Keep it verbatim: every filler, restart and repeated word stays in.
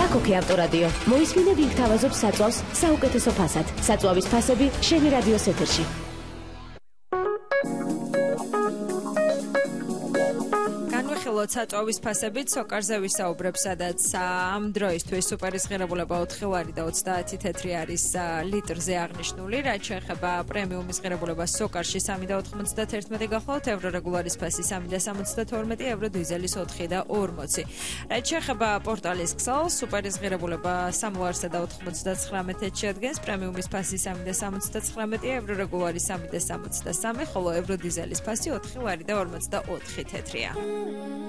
აქოქე ავტორადიო. მოისმინე ვინ გთავაზობს საწვავს საუკეთესო ფასად. საწვავის ფასები შენი რადიოს ეთერში. საწვავის ფასებით სოკარზე ვისაუბრებ, სადაც ამ დროისთვის სუპერის ღირებულება ოთხი ლარი და ოცდაათი თეთრი არის ლიტრზე აღნიშნული. რაც შეეხება პრემიუმის ღირებულებას სოკარში სამი და ოთხმოცდაერთი გახლავთ, ევრო რეგულარის ფასი სამი და სამოცდათორმეტი, ევრო დიზელის ოთხი და ორმოცი. რაც შეეხება პორტალის ქსელს, სუპერის ღირებულება სამი ლარსა და ოთხმოცდაცხრამეტი შეადგენს, პრემიუმის ფასი სამი და სამოცდაცხრამეტი, ევრო რეგულარის სამი და სამოცდასამი, ხოლო ევრო დიზელის ფასი ოთხი ლარი და ორმოცდაოთხი თეთრია.